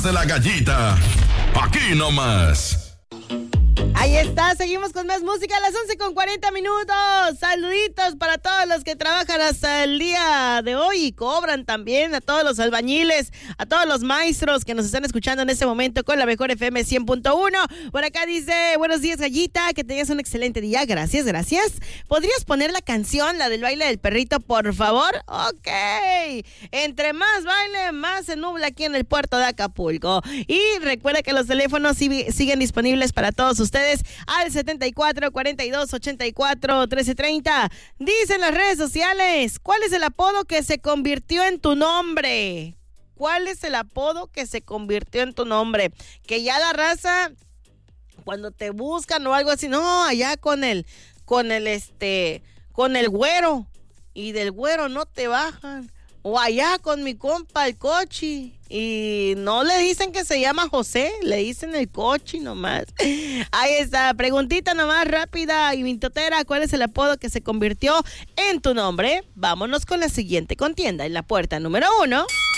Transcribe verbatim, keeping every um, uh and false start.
De la Gallita, aquí nomás. Ahí está, seguimos con más música a las once con cuarenta minutos. Saluditos para todos los que trabajan hasta el día de hoy y cobran también, a todos los albañiles, a todos los maestros que nos están escuchando en este momento con la mejor F M cien punto uno. Por acá dice, buenos días Gallita, que tengas un excelente día, gracias, gracias. ¿Podrías poner la canción, la del baile del perrito, por favor? Ok, entre más baile, más se nubla aquí en el puerto de Acapulco. Y recuerda que los teléfonos siguen disponibles para todos ustedes al setenta y cuatro, cuarenta y dos, ochenta y cuatro, trece treinta. Dicen las redes sociales, ¿cuál es el apodo que se convirtió en tu nombre? ¿Cuál es el apodo que se convirtió en tu nombre? Que ya la raza, cuando te buscan o algo así, no, allá con el, con el este, con el güero, y del güero no te bajan. O allá con mi compa el Cochi, y no le dicen que se llama José, le dicen el Cochi nomás. Ahí está, preguntita nomás rápida y mintotera, ¿cuál es el apodo que se convirtió en tu nombre? Vámonos con la siguiente contienda en la puerta número uno.